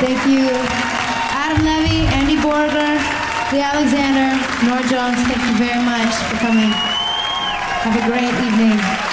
Thank you, Adam Levy, Andy Borger, Lee Alexander, Nora Jones. Thank you very much for coming. Have a great evening.